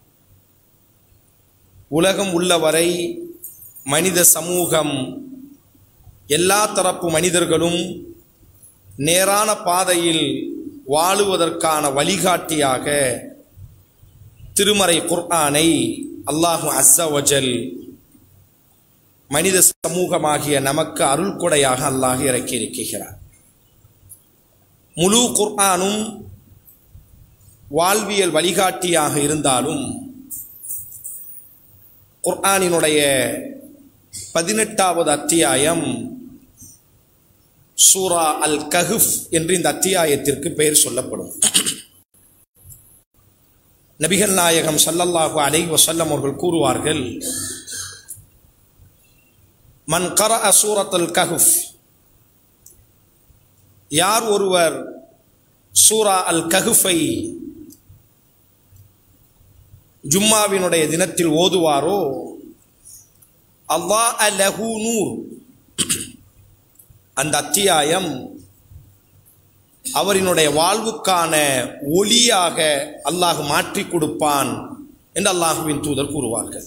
உலகம் உள்ளவரை மனித சமூகம் எல்லா தரப்பு மனிதர்களும் நேரான பாதையில் வாழுவதற்கான வழிகாட்டியாக திருமறை குர்ஆனை அல்லாஹு அஸ்ஸ வஜல் மனித சமூகமாகிய நமக்கு அருள் கொடையாக அல்லாஹ் இறக்கி இருக்கிறார். முழு குர்ஆனும் வாழ்வியல் வழிகாட்டியாக இருந்தாலும் குர்ஆனினுடைய பதினெட்டாவது அத்தியாயம் சூரா அல் கஹ்ஃப் என்று இந்த அத்தியாயத்திற்கு பெயர் சொல்லப்படும். நபிகள் நாயகம் ஸல்லல்லாஹு அலைஹி வஸல்லம் அவர்கள் கூறுவார்கள், மன் கரஅ சூரத்துல் கஹ்ஃப், யார் ஒருவர் சூரா அல் கஹ்ஃபை ஜும்மாவினுடைய தினத்தில் ஓதுவாரோ, அல்லாஹ் லஹு நூர், அந்த அத்தியாயம் அவரினுடைய வாழ்வுக்கான ஒளியாக அல்லாஹ் மாற்றி கொடுப்பான் என்று அல்லாஹுவின் தூதர் கூறுவார்கள்.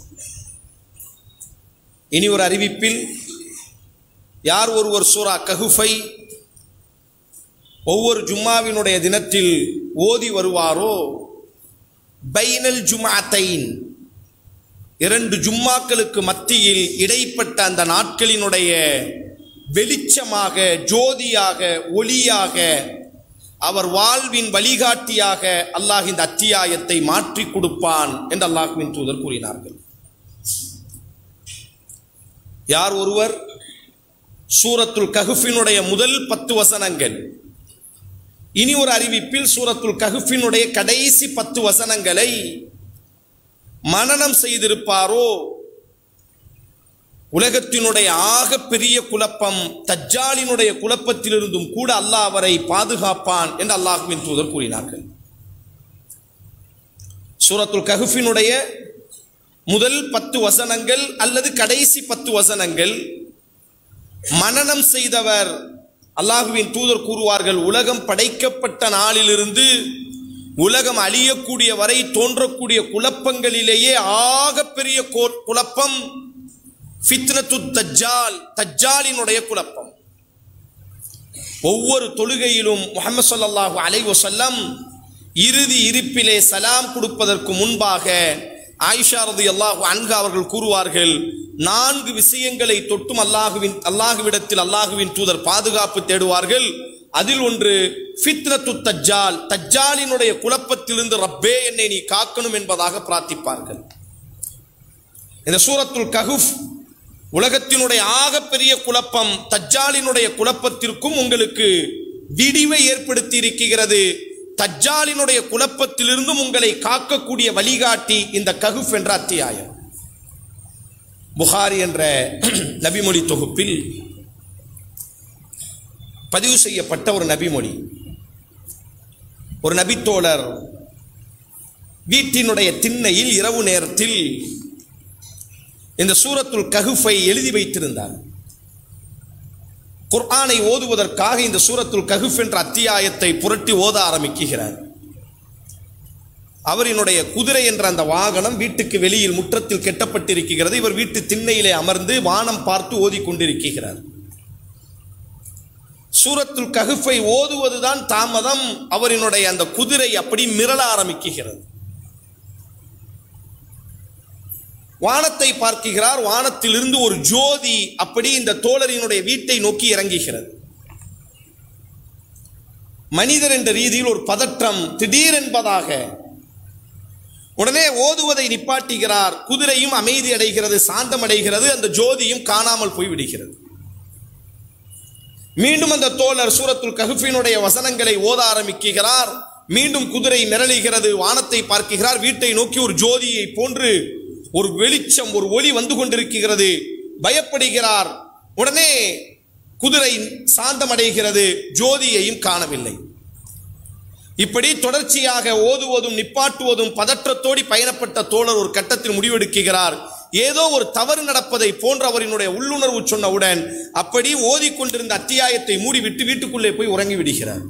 இனி ஒரு அறிவிப்பில், யார் ஒருவர் சூரா கஹ்ஃபை ஒவ்வொரு ஜும்மாவினுடைய தினத்தில் ஓதி வருவாரோ, பைனல் ஜும்அத்தைன், இரண்டு ஜும்மாக்களுக்கு மத்தியில் இடைப்பட்ட அந்த நாட்களினுடைய வெளிச்சமாக, ஜோதியாக, ஒளியாக, அவர் வாழ்வின் வழிகாட்டியாக அல்லாஹ் இந்த அத்தியாயத்தை மாற்றி கொடுப்பான் என்று அல்லாஹ்வின் தூதர் கூறினார்கள். யார் ஒருவர் சூரத்துல் கஹ்ஃபினுடைய முதல் பத்து வசனங்கள், இனி ஒரு அறிவிப்பில் சூரத்துல் கஹ்ஃபினுடைய கடைசி பத்து வசனங்களை மனனம் செய்திருப்பாரோ, உலகத்தினுடைய ஆக பெரிய குழப்பம் தஜ்ஜாலினுடைய குழப்பத்திலிருந்தும் கூட அல்லாஹ் அவரை பாதுகாப்பான் என்று அல்லாஹ்வின் தூதர் கூறினார்கள். சூரத்துல் மனனம் செய்தவர். அல்லாஹுவின் தூதர் கூறுவார்கள், உலகம் படைக்கப்பட்ட நாளிலிருந்து உலகம் அழியக்கூடிய வரை தோன்றக்கூடிய குழப்பங்களிலேயே ஆகப்பெரிய குழப்பம் ஃபித்னத்து தஜ்ஜால், தஜ்ஜாலினுடைய குழப்பம். ஒவ்வொரு தொழுகையிலும் முஹம்மது ஸல்லல்லாஹு அலைஹி வஸல்லம் இறுதி இருப்பிலே சலாம் கொடுப்பதற்கு முன்பாக ஆயிஷா ரலியல்லாஹு அன்ஹா அவர்கள் கூறுவார்கள், நான்கு விஷயங்களை தொட்டும் அல்லாஹுவின் அல்லாஹுவிடத்தில் அல்லாஹுவின் தூதர் பாதுகாப்பு தேடுவார்கள். அதில் ஒன்று ஃபித்னத்து தஜ்ஜால், தஜ்ஜாலினுடைய குழப்பத்திலிருந்து ரப்பே என்னை நீ காக்கணும் என்பதாக பிரார்த்திப்பார்கள். இந்த சூரத்துல் கஹஃப் உலகத்தினுடைய ஆகப்பெரிய குழப்பம் தஜ்ஜாலினுடைய குழப்பத்திற்கும் உங்களுக்கு விடிவை ஏற்படுத்தி இருக்கிறது. தஜ்ஜாலினுடைய குழப்பத்திலிருந்தும் உங்களை காக்கக்கூடிய வழிகாட்டி இந்த கஹஃப் என்ற அத்தியாயம். புகாரி என்ற நபிமொழி தொகுப்பில் பதிவு செய்யப்பட்ட ஒரு நபிமொழி. ஒரு நபித்தோழர் வீட்டினுடைய திண்ணையில் இரவு நேரத்தில் இந்த சூரத்துல் கஹஃபை எழுதி வைத்திருந்தார். குர்ஆனை ஓதுவதற்காக இந்த சூரத்துல் கஹஃப் என்ற அத்தியாயத்தை புரட்டி ஓத ஆரம்பிக்கிறார். அவரினுடைய குதிரை என்ற அந்த வாகனம் வீட்டுக்கு வெளியில் முற்றத்தில் கெட்டப்பட்டிருக்கிறது. இவர் வீட்டு திண்ணையிலே அமர்ந்து வானம் பார்த்து ஓதிக்கொண்டிருக்கிறார். சூரத்துல் கஹஃபை ஓதுவதுதான் தாமதம். அவரினுடைய அந்த குதிரை அப்படி மிரள ஆரம்பிக்கிறது. வானத்தை பார்க்கிறார். வானத்திலிருந்து ஒரு ஜோதி அப்படி இந்த தோழரினுடைய வீட்டை நோக்கி இறங்குகிறது. மனிதர் என்ற ரீதியில் ஒரு பதற்றம் திடீர் என்பதாக உடனே ஓதுவதை நிப்பாட்டுகிறார். குதிரையும் அமைதி அடைகிறது, சாந்தம் அடைகிறது. அந்த ஜோதியும் காணாமல் போய்விடுகிறது. மீண்டும் அந்த தோழர் சூரத்துல் கஹஃபினுடைய வசனங்களை ஓத ஆரம்பிக்கிறார். மீண்டும் குதிரை மிரளுகிறது. வானத்தை பார்க்கிறார். வீட்டை நோக்கி ஒரு ஜோதியை போன்று ஒரு வெளிச்சம், ஒரு ஒளி வந்து கொண்டிருக்கிறது. பயப்படுகிறார். உடனே குதிரை சாந்தம் அடைகிறது. ஜோதியையும் காணவில்லை. இப்படி தொடர்ச்சியாக ஓதுவதும் நிப்பாட்டுவதும் பதற்றத்தோடி பயணப்பட்ட தோழர் ஒரு கட்டத்தில் முடிவெடுக்கிறார். ஏதோ ஒரு தவறு நடப்பதை போன்ற அவரினுடைய உள்ளுணர்வு சொன்னவுடன் அப்படி ஓதிக்கொண்டிருந்த அத்தியாயத்தை மூடிவிட்டு வீட்டுக்குள்ளே போய் உறங்கி விடுகிறார்.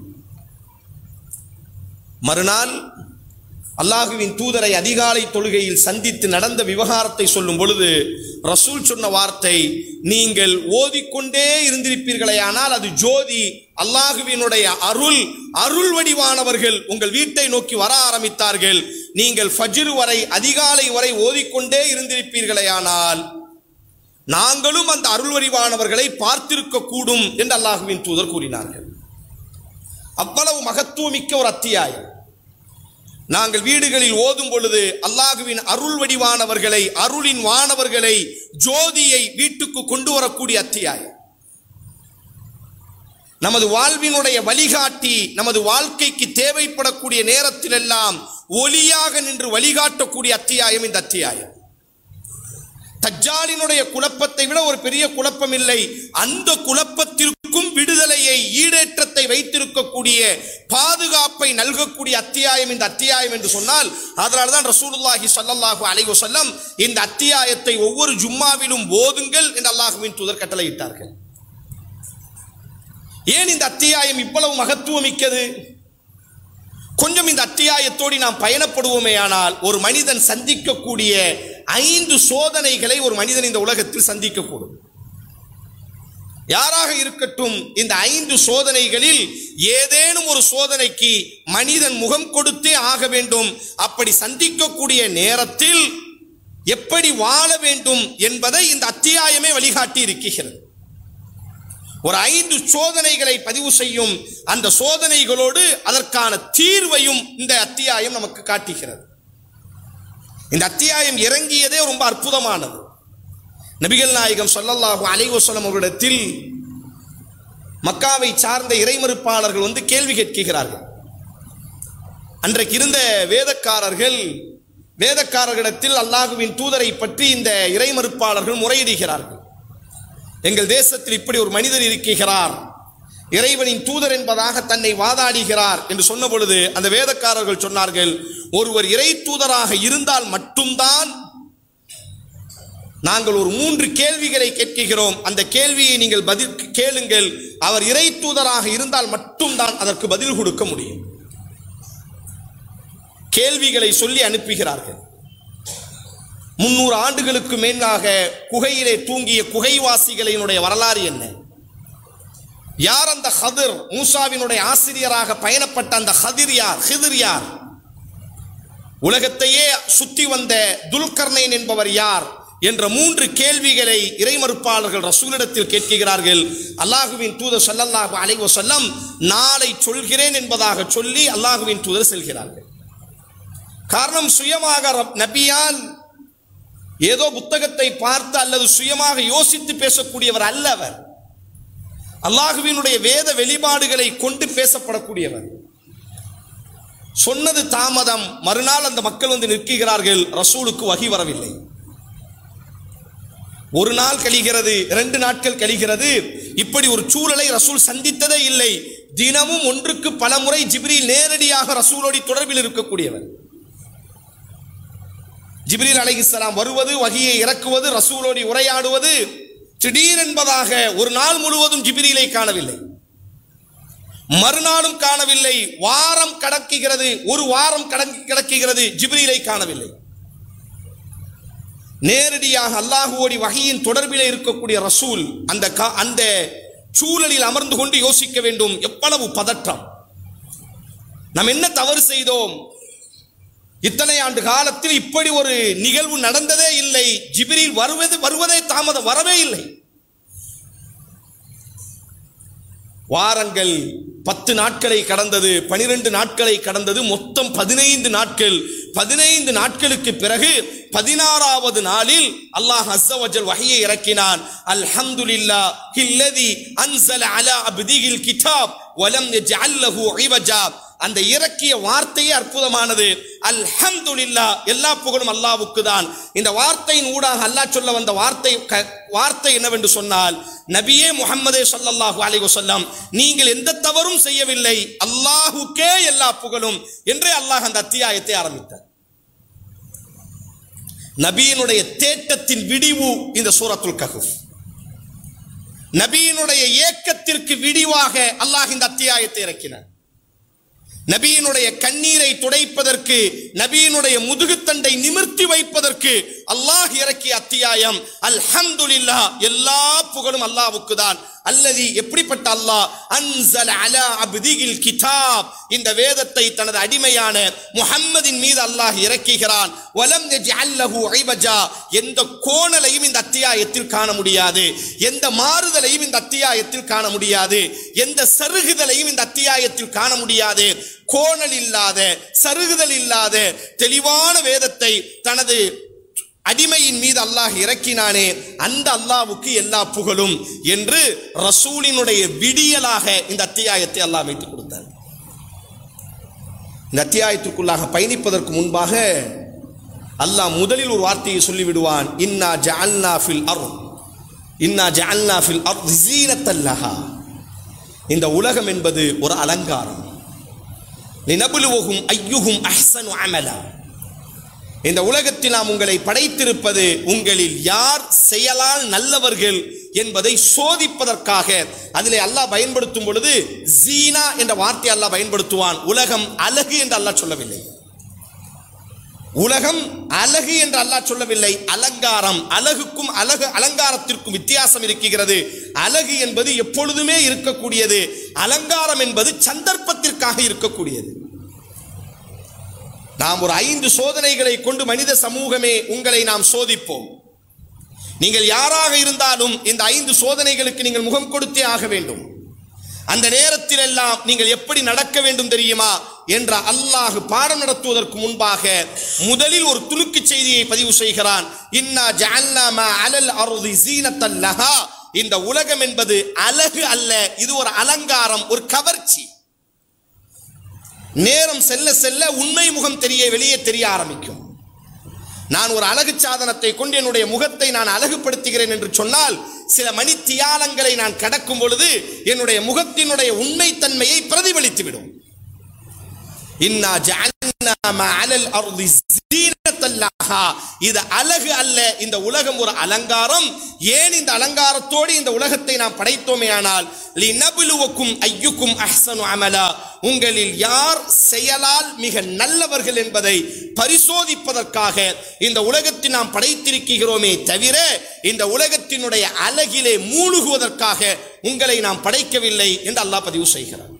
மறுநாள் அல்லாஹுவின் தூதரை அதிகாலை தொழுகையில் சந்தித்து நடந்த விவகாரத்தை சொல்லும் பொழுது ரசூல் சொன்ன வார்த்தை, நீங்கள் ஓதிக்கொண்டே இருந்திருப்பீர்களே ஆனால் அது ஜோதி, அல்லாஹுவினுடைய அருள், அருள் வடிவானவர்கள் உங்கள் வீட்டை நோக்கி வர ஆரம்பித்தார்கள். நீங்கள் ஃபஜ்ர் வரை அதிகாலை வரை ஓதிக்கொண்டே இருந்திருப்பீர்களே ஆனால் நாங்களும் அந்த அருள் வடிவானவர்களை பார்த்திருக்க கூடும் என்று அல்லாஹுவின் தூதர் கூறினார்கள். அவ்வளவு மகத்துவமிக்க ஒரு அத்தியாயம். நாங்கள் வீடுகளில் ஓதும் பொழுது அல்லாஹுவின் அருள் வடிவானவர்களை, அருளின் வானவர்களை, ஜோதியை வீட்டுக்கு கொண்டு வரக்கூடிய அத்தியாயம். நமது வாழ்வினுடைய வழிகாட்டி, நமது வாழ்க்கைக்கு தேவைப்படக்கூடிய நேரத்தில் எல்லாம் ஒளியாக நின்று வழிகாட்டக்கூடிய அத்தியாயம் இந்த அத்தியாயம். தஜ்ஜாலினுடைய குழப்பத்தை விட ஒரு பெரிய குழப்பம் இல்லை. அந்த குழப்பத்திற்கும் விடுதலையை, ஈடேற்றத்தை வைத்திருக்கக்கூடிய, பாதுகாப்பை நல்கக்கூடிய அத்தியாயம் இந்த அத்தியாயம் என்று சொன்னால், அதனால்தான் ரசூலுல்லாஹி ஸல்லல்லாஹு அலைஹி வஸல்லம் இந்த அத்தியாயத்தை ஒவ்வொரு ஜும்மாவிலும் ஓதுங்கள் என்று அல்லாஹ்வின் தூதர் கட்டளையிட்டார்கள். ஏன் இந்த அத்தியாயம் இவ்வளவு மகத்துவமிக்கது? கொஞ்சம் இந்த அத்தியாயத்தோடு நாம் பயணப்படுவோமே ஆனால் ஒரு மனிதன் சந்திக்கக்கூடிய ஐந்து சோதனைகளை ஒரு மனிதன் இந்த உலகத்தில் சந்திக்கக்கூடும். யாராக இருக்கட்டும், இந்த ஐந்து சோதனைகளில் ஏதேனும் ஒரு சோதனைக்கு மனிதன் முகம் கொடுத்தே ஆக வேண்டும். அப்படி சந்திக்கக்கூடிய நேரத்தில் எப்படி வாழ வேண்டும் என்பதை இந்த அத்தியாயமே வழிகாட்டி இருக்கிறது. ஒரு ஐந்து சோதனைகளை பதிவு செய்யும். அந்த சோதனைகளோடு அதற்கான தீர்வையும் இந்த அத்தியாயம் நமக்கு காட்டுகிறது. இந்த அத்தியாயம் இறங்கியதே ரொம்ப அற்புதமானது. நபிகள் நாயகம் ஸல்லல்லாஹு அலைஹி வஸல்லம் அவர்களிடத்தில் மக்காவை சார்ந்த இறைமறுப்பாளர்கள் வந்து கேள்வி கேட்கிறார்கள். அன்றைக்கு இருந்த வேதக்காரர்கள் வேதக்காரர்களிடத்தில் அல்லாஹுவின் தூதரை பற்றி இந்த இறைமறுப்பாளர்கள் முறையிடுகிறார்கள். எங்கள் தேசத்தில் இப்படி ஒரு மனிதர் இருக்கிறார், இறைவனின் தூதர் என்பதாக தன்னை வாதாடுகிறார் என்று சொன்ன பொழுது அந்த வேதக்காரர்கள் சொன்னார்கள், ஒருவர் இறை தூதராக இருந்தால் மட்டும்தான் நாங்கள் ஒரு மூன்று கேள்விகளை கேட்கிறோம், அந்த கேள்வியை நீங்கள் பதில் கேளுங்கள். அவர் இறை தூதராக இருந்தால் மட்டும்தான் அதற்கு பதில் கொடுக்க முடியும். கேள்விகளை சொல்லி அனுப்புகிறார்கள். முன்னூறு ஆண்டுகளுக்கு மேலாக குகையிலே தூங்கிய குகைவாசிகளினுடைய வரலாறு என்ன? யார் அந்த ஹதிர்? மூசாவினுடைய ஆசிரியராக பயணப்பட்ட அந்த ஹதிர் யார்? ஹிதிர் யார்? உலகத்தையே சுத்தி வந்த துல்கர்னைன் என்பவர் யார் என்ற மூன்று கேள்விகளை இறைமறுப்பாளர்கள் ரசூலிடத்தில் கேட்கிறார்கள். அல்லாஹுவின் தூதர் ஸல்லல்லாஹு அலைஹி வஸல்லம் நாளை சொல்கிறேன் என்பதாக சொல்லி அல்லாஹுவின் தூதர் செல்கிறார்கள். காரணம், சுயமாக நபியால் ஏதோ புத்தகத்தை பார்த்து அல்லது சுயமாக யோசித்து பேசக்கூடியவர் அல்ல. அவர் அல்லாஹுவினுடைய வேத வெளிப்பாடுகளை கொண்டு பேசப்படக்கூடியவர். சொன்னது தாமதம். மறுநாள் அந்த மக்கள் வந்து நிற்கிறார்கள். ரசூலுக்கு வஹி வரவில்லை. ஒரு நாள் கழிகிறது, இரண்டு நாட்கள் கழிகிறது. இப்படி ஒரு சூழலை ரசூல் சந்தித்ததே இல்லை. தினமும் ஒன்றுக்கு பல முறை ஜிப்ரீல் நேரடியாக ரசூலோடு தொடர்பில் இருக்கக்கூடியவர். ஜிப்ரீல் அலைஹிஸ்ஸலாம் வருவது, வஹியை இறக்குவது, ரசூலோடு உரையாடுவது. திடீரென்பதாக ஒரு நாள் முழுவதும் ஜிப்ரீலை காணவில்லை. மறுநாளும் காணவில்லை. வாரம் கடக்குகிறது, ஒரு வாரம் கடக்குகிறது, ஜிப்ரீலை காணவில்லை. நேரடியாக அல்லாஹுவோடி வஹியின் தொடர்பிலே இருக்கக்கூடிய ரசூல் அந்த அந்த சூழலில் அமர்ந்து கொண்டு யோசிக்க வேண்டும். எவ்வளவு பதற்றம்! நாம் என்ன தவறு செய்தோம்? இத்தனை ஆண்டு காலத்தில் இப்படி ஒரு நிகழ்வு நடந்ததே இல்லை. ஜிப்ரீல் வருவது வருவதே தாமதம், வரவே இல்லை. வாரங்கள் பத்து நாட்களை கடந்தது, பனிரெண்டு நாட்களை கடந்தது, மொத்தம் பதினைந்து நாட்கள். பதினைந்து நாட்களுக்கு பிறகு பதினாறாவது நாளில் அல்லாஹ் அஸ்ஸ வஜல் வஹியை இறக்கினான். அல்ஹம்துலில்லாஹி அல்லதி அன்ஸல அலா அப்திஹில் கிதாப் வலம் யஜஅல் லஹு இவஜா. அந்த இறக்கிய வார்த்தையே அற்புதமானது. அல்ஹம்துலில்லாஹ், எல்லா புகழும் அல்லாஹ்வுக்கு தான். இந்த வார்த்தையின் ஊடாக அல்லாஹ் சொல்ல வந்த வார்த்தை வார்த்தை என்னவென்று சொன்னால், நபியே முஹம்மதே ஸல்லல்லாஹு அலைஹி வஸல்லம், நீங்கள் எந்த தவறும் செய்யவில்லை, அல்லாஹ்வுக்கே எல்லா புகழும் என்றே அல்லாஹ் அந்த அத்தியாயத்தை ஆரம்பித்தார். நபியினுடைய தேட்டத்தின் விடிவு இந்த சூரத்துல் கஹ்ஃப். நபியினுடைய ஏக்கத்திற்கு விடிவாக அல்லாஹ் இந்த அத்தியாயத்தை இறக்கினார். நபியினுடைய கண்ணீரை துடைப்பதற்கு, நபியினுடைய முதுகுத்தண்டை நிமிர்த்தி வைப்பதற்கு அல்லாஹ் இறக்கிய அத்தியாயம் அல்ஹம்துலில்லாஹ், எல்லா புகழும் அல்லாஹ்வுக்கு தான். அல்லதி, எப்படிப்பட்ட அல்லாஹ்? அன்ஸல அலா அப்திஹில் கிதாப், இந்த வேதத்தை தனது அடிமையான முஹம்மதின் மீது அல்லாஹ் இறக்குகிறான். வலம் யஜஅல் லஹு இவஜா, எந்த கோணலையும் இந்த அத்தியாயத்தில் காண முடியாது, எந்த மாறுதலையும் இந்த அத்தியாயத்தில் காண முடியாது, எந்த சருகுதலையும் இந்த அத்தியாயத்தில் காண முடியாது. கோணல் இல்லாத, சருகுதல் இல்லாத தெளிவான வேதத்தை தனது அடிமையின் மீது அல்லாஹ் இறக்கினானே, அந்த அல்லாஹ்வுக்கு எல்லா புகழும் என்று ரசூலினுடைய விடியலாக இந்த அத்தியாயத்தை அல்லாஹ் வைத்துக் கொடுத்தார். இந்த அத்தியாயத்திற்குள்ளாக பயணிப்பதற்கு முன்பாக அல்லாஹ் முதலில் ஒரு வார்த்தையை சொல்லிவிடுவான். இன்னா ஜஅல்னா ஃபில் அர்த் இன்னா ஜஅல்னா ஃபில் அர்த் ஸீனத்தல் லஹா. இந்த உலகம் என்பது ஒரு அலங்காரம். லினப்லுவஹும் அய்யுஹும் அஹ்ஸனு அமலா. இந்த உலகத்தில் நாம் உங்களை படைத்திருப்பது உங்களில் யார் செயலால் நல்லவர்கள் என்பதை சோதிப்பதற்காக. அதிலே அல்லாஹ் பயன்படுத்தும் பொழுது ஜீனா என்ற வார்த்தை அல்லாஹ் பயன்படுத்துவான். உலகம் அழகு என்று அல்லாஹ் சொல்லவில்லை. உலகம் அழகு என்று அல்லாஹ் சொல்லவில்லை. அலங்காரம். அழகுக்கும் அழகு அலங்காரத்திற்கும் வித்தியாசம் இருக்கிறது. அழகு என்பது எப்பொழுதுமே இருக்கக்கூடியது, அலங்காரம் என்பது சந்தர்ப்பத்திற்காக இருக்கக்கூடியது. நாம் ஒரு ஐந்து சோதனைகளை கொண்டு மனித சமூகமே உங்களை நாம் சோதிப்போம். நீங்கள் யாராக இருந்தாலும் இந்த ஐந்து சோதனைகளுக்கு நீங்கள் முகம் கொடுத்தே ஆக வேண்டும். அந்த நேரத்தில் எல்லாம் நீங்கள் எப்படி நடக்க வேண்டும் தெரியுமா என்ற அல்லாஹ் பாடம் நடத்துவதற்கு முன்பாக முதலில் ஒரு துணுக்கு செய்தியை பதிவு செய்கிறான். இன்னா ஜஅல்னா மா அலல் அர்தி ஸீனத்தல் லஹா. இந்த உலகம் என்பது அழகு அல்ல, இது ஒரு அலங்காரம், ஒரு கவர்ச்சி. நேரம் செல்ல செல்ல உண்மை முகம் தெரிய வெளியே தெரிய ஆரம்பிக்கும். நான் ஒரு அழகு சாதனத்தை கொண்டு என்னுடைய முகத்தை நான் அழகுபடுத்துகிறேன் என்று சொன்னால், சில மணி தியாலங்களை நான் கடக்கும் பொழுது என்னுடைய முகத்தினுடைய உண்மைத்தன்மையை பிரதிபலித்து விடும். இன்னா ஜஅல்னா மஅலல் அர்தி ஸீனத்தல் லஹா. இது அழகு அல்ல, இந்த உலகம் ஒரு அலங்காரம். ஏன் இந்த அலங்காரத்தோடு இந்த உலகத்தை நாம் படைத்தோமேயானால் லினப்லுவக்கும் அய்யுக்கும் அஹ்ஸனு அமலா, உங்களில் யார் செயலால் மிக நல்லவர்கள் என்பதை பரிசோதிப்பதற்காக இந்த உலகத்தை நாம் படைத்திருக்கிறோமே தவிர இந்த உலகத்தினுடைய அழகிலே மூழ்குவதற்காக உங்களை நாம் படைக்கவில்லை என்று அல்லாஹ் பதிவு செய்கிறார்.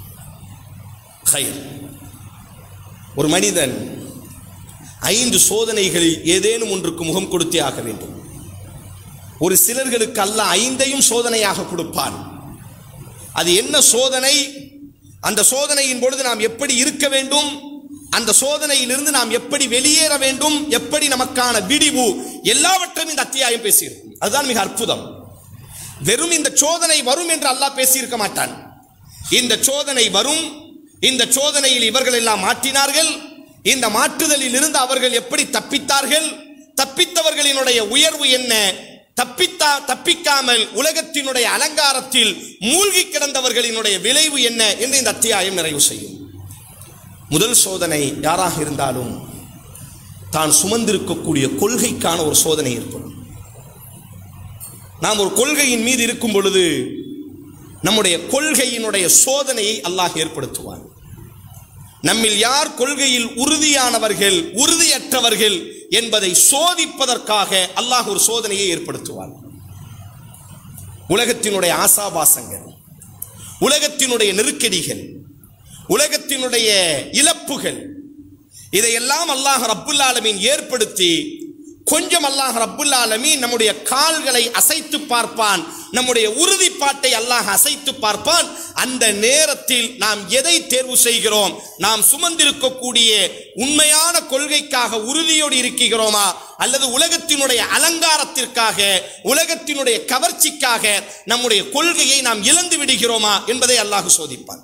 ஒரு மனிதன் ஐந்து சோதனைகளில் ஏதேனும் ஒன்றுக்கு முகம் கொடுத்தே ஆக வேண்டும். ஒரு சிலர்களுக்கு அல்லாஹ் ஐந்தையும் சோதனையாக கொடுப்பான். அது என்ன சோதனை, அந்த சோதனையின் பொழுது நாம் எப்படி இருக்க வேண்டும், அந்த சோதனையிலிருந்து நாம் எப்படி வெளியேற வேண்டும், எப்படி நமக்கான விடிவு, எல்லாவற்றையும் இந்த அத்தியாயம் பேசியிருக்கும். அதுதான் மிக அற்புதம். வெறும் இந்த சோதனை வரும் என்று அல்லாஹ் பேசியிருக்க மாட்டான். இந்த சோதனை வரும், இந்த சோதனையில் இவர்கள் எல்லாம் மாற்றினார்கள், இந்த மாற்றுதலில் இருந்து அவர்கள் எப்படி தப்பித்தார்கள், தப்பித்தவர்களினுடைய உயர்வு என்ன, தப்பித்தா தப்பிக்காமல் உலகத்தினுடைய அலங்காரத்தில் மூழ்கி கிடந்தவர்களினுடைய விளைவு என்ன என்று இந்த அத்தியாயம் நிறைவு செய்யும். முதல் சோதனை யாராக இருந்தாலும் தான் சுமந்திருக்கக்கூடிய கொள்கைக்கான ஒரு சோதனை ஏற்படும். நாம் ஒரு கொள்கையின் மீது இருக்கும் பொழுது நம்முடைய கொள்கையினுடைய சோதனையை அல்லாஹ் ஏற்படுத்துவான். நம்மில் யார் கொள்கையில் உறுதியானவர்கள் உறுதியற்றவர்கள் என்பதை சோதிப்பதற்காக அல்லாஹ் ஒரு சோதனையை ஏற்படுத்துவான். உலகத்தினுடைய ஆசாபாசங்கள், உலகத்தினுடைய நெருக்கடிகள், உலகத்தினுடைய இழப்புகள், இதையெல்லாம் அல்லாஹ் ரப்புல் ஆலமீன் ஏற்படுத்தி கொஞ்சம் அல்லாஹ் ரப்புல் ஆலமீன் நம்முடைய கால்களை அசைத்து பார்ப்பான், நம்முடைய உறுதிப்பாட்டை அல்லாஹ் அசைத்து பார்ப்பான். அந்த நேரத்தில் நாம் எதை தேர்வு செய்கிறோம், நாம் சுமந்திருக்கக்கூடிய உண்மையான கொள்கைக்காக உறுதியோடு இருக்கிறோமா, அல்லது உலகத்தினுடைய அலங்காரத்திற்காக உலகத்தினுடைய கவர்ச்சிக்காக நம்முடைய கொள்கையை நாம் இழந்து விடுகிறோமா என்பதை அல்லாஹ் சோதிப்பான்.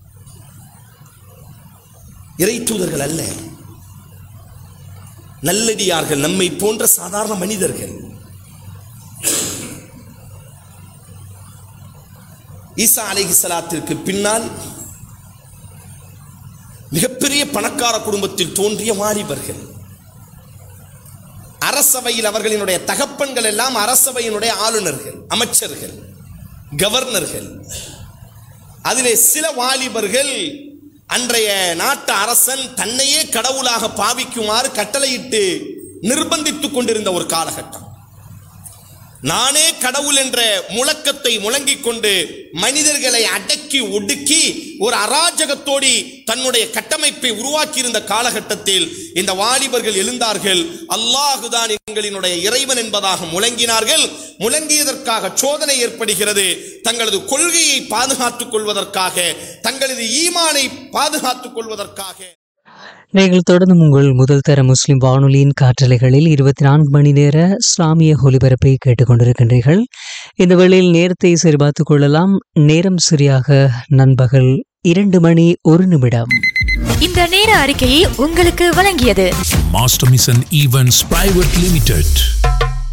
இறை தூதர்கள் அல்ல, நல்லடியார்கள், நம்மை போன்ற சாதாரண மனிதர்கள். ஈசா அலைஹிஸ்ஸலாத்திற்கு பின்னால் மிகப்பெரிய பணக்கார குடும்பத்தில் தோன்றிய வாலிபர்கள். அரசவையில் அவர்களினுடைய தகப்பன்கள் எல்லாம் அரசவையினுடைய ஆளுநர்கள், அமைச்சர்கள், கவர்னர்கள். அதிலே சில வாலிபர்கள் அன்றைய நாட்டு அரசன் தன்னையே கடவுளாக பாவிக்குமாறு கட்டளையிட்டு நிர்பந்தித்துக் கொண்டிருந்த ஒரு காலகட்டம். நானே கடவுள் என்ற முழக்கத்தை முழங்கிக் கொண்டு மனிதர்களை அடக்கி ஒடுக்கி ஒரு அராஜகத்தோடி தன்னுடைய கட்டமைப்பை உருவாக்கியிருந்த காலகட்டத்தில் இந்த வாலிபர்கள் எழுந்தார்கள். அல்லாஹுதான் எங்களினுடைய இறைவன் என்பதாக முழங்கினார்கள். முழங்கியதற்காக சோதனை ஏற்படுகிறது. தங்களது கொள்கையை பாதுகாத்துக் கொள்வதற்காக, தங்களது ஈமானை பாதுகாத்துக் கொள்வதற்காக. நீங்கள் தொடர்ந்து உங்கள் முதல் தர முஸ்லிம் வானொலியின் காற்றலைகளில் இருபத்தி நான்கு மணி நேர இஸ்லாமிய ஒலிபரப்பை கேட்டுக்கொண்டிருக்கின்றீர்கள். இந்த வேளையில் நேரத்தை சரிபார்த்துக் கொள்ளலாம். நேரம் சரியாக நண்பகல் இரண்டு மணி ஒரு நிமிடம். இந்த நேர அறிக்கையை உங்களுக்கு வழங்கியது master mission events private limited.